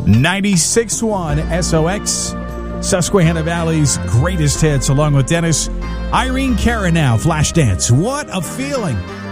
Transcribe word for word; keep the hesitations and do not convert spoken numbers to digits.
ninety-six point one S O X, Susquehanna Valley's greatest hits, along with Dennis. Irene Cara now, Flashdance. What a feeling.